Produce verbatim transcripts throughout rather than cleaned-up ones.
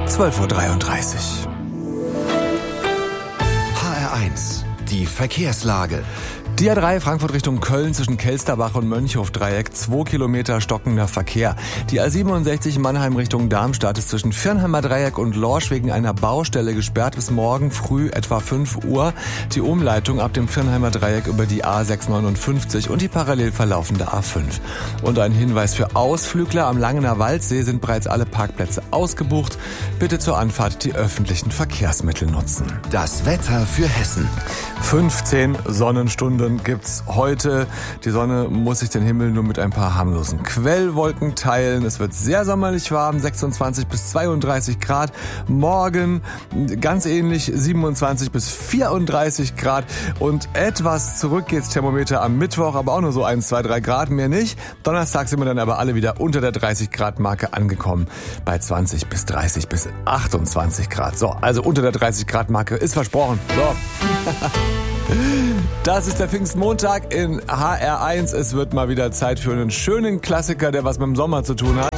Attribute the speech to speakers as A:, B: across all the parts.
A: zwölf Uhr dreiunddreißig.
B: H R eins, die Verkehrslage.
A: Die A drei Frankfurt Richtung Köln zwischen Kelsterbach und Mönchhof-Dreieck, zwei Kilometer stockender Verkehr. Die A siebenundsechzig Mannheim Richtung Darmstadt ist zwischen Viernheimer Dreieck und Lorsch wegen einer Baustelle gesperrt bis morgen früh etwa fünf Uhr. Die Umleitung ab dem Viernheimer Dreieck über die A sechshundertneunundfünfzig und die parallel verlaufende A fünf. Und ein Hinweis für Ausflügler: Am Langener Waldsee sind bereits alle Parkplätze ausgebucht. Bitte zur Anfahrt die öffentlichen Verkehrsmittel nutzen.
B: Das Wetter für Hessen.
A: fünfzehn Sonnenstunden gibt's heute. Die Sonne muss sich den Himmel nur mit ein paar harmlosen Quellwolken teilen. Es wird sehr sommerlich warm, sechsundzwanzig bis zweiunddreißig Grad. Morgen ganz ähnlich, siebenundzwanzig bis vierunddreißig Grad. Und etwas zurück geht's Thermometer am Mittwoch, aber auch nur so eins, zwei, drei Grad, mehr nicht. Donnerstag sind wir dann aber alle wieder unter der dreißig Grad Marke angekommen. Bei zwanzig bis dreißig bis achtundzwanzig Grad. So, also unter der dreißig Grad Marke ist versprochen. So. Das ist der Pfingstmontag in H R eins. Es wird mal wieder Zeit für einen schönen Klassiker, der was mit dem Sommer zu tun hat.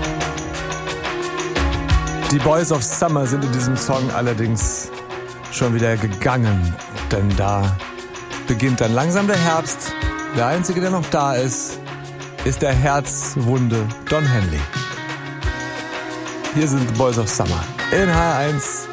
A: Die Boys of Summer sind in diesem Song allerdings schon wieder gegangen. Denn da beginnt dann langsam der Herbst. Der Einzige, der noch da ist, ist der herzwunde Don Henley. Hier sind die Boys of Summer in H R eins.